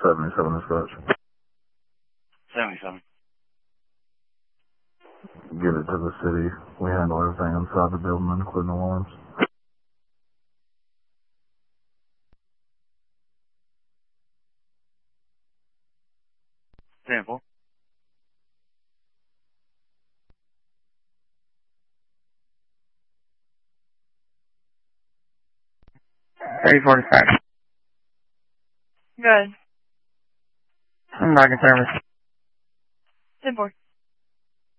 77 dispatch. 77. Get it to the city. We handle everything inside the building, including alarms. 10-4. Good. I'm back in service. 10-4.